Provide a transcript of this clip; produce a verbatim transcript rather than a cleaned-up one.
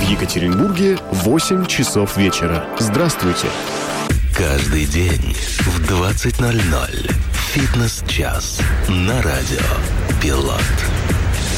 Екатеринбурге восемь часов вечера. Здравствуйте. Каждый день в двадцать ноль ноль. Фитнес-час на радио «Пилот».